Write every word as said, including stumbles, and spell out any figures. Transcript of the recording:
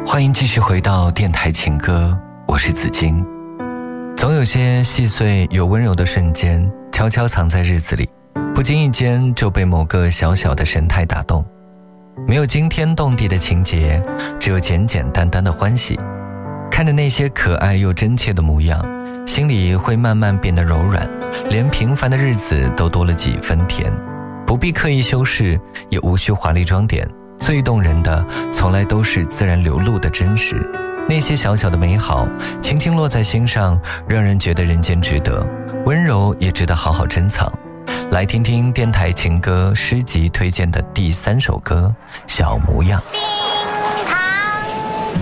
欢迎继续回到电台情歌，我是子金。总有些细碎又温柔的瞬间，悄悄藏在日子里，不经意间就被某个小小的神态打动。没有惊天动地的情节，只有简简单单的欢喜。看着那些可爱又真切的模样，心里会慢慢变得柔软，连平凡的日子都多了几分甜。不必刻意修饰，也无需华丽装点，最动人的从来都是自然流露的真实。那些小小的美好轻轻落在心上，让人觉得人间值得，温柔也值得好好珍藏。来听听电台情歌诗集推荐的第三首歌《小模样》。